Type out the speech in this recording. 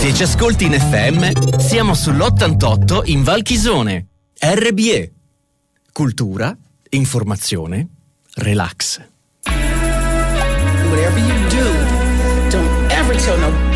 Se ci ascolti in FM, siamo sull'88 in Val Chisone. RBE. Cultura, informazione, relax. Whatever you do, don't ever tell no